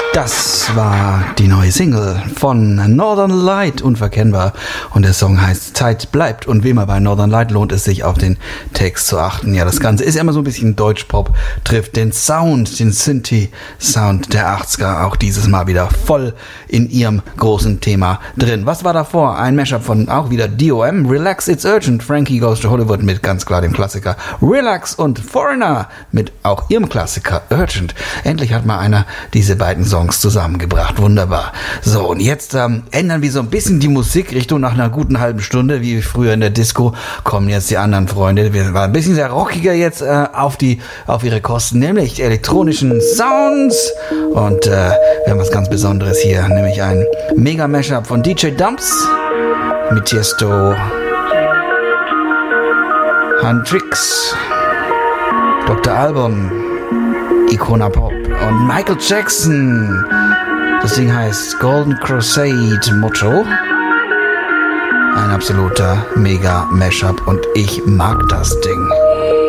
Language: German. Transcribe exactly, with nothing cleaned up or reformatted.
Das war die neue Single von Northern Light, unverkennbar. Und der Song heißt Zeit bleibt. Und wie immer bei Northern Light lohnt es sich, auf den Text zu achten. Ja, das Ganze ist immer so ein bisschen Deutschpop, trifft den Sound, den Synthi-Sound der achtziger. Auch dieses Mal wieder voll in ihrem großen Thema drin. Was war davor? Ein Mashup von auch wieder D O M, Relax It's Urgent, Frankie Goes to Hollywood mit ganz klar dem Klassiker Relax und Foreigner mit auch ihrem Klassiker Urgent. Endlich hat mal einer diese beiden Songs zusammengebracht. Wunderbar. So, und jetzt ähm, ändern wir so ein bisschen die Musikrichtung. Nach einer guten halben Stunde, wie früher in der Disco, kommen jetzt die anderen Freunde. Wir waren ein bisschen sehr rockiger jetzt äh, auf die auf ihre Kosten, nämlich die elektronischen Sounds. Und äh, wir haben was ganz Besonderes hier, nämlich ein Mega-Mashup von D J Dumps mit Tiesto, Hendrix, Doktor Alban, Icona Pop und Michael Jackson. Das Ding heißt Golden Crusade Motto. Ein absoluter Mega-Mashup und ich mag das Ding.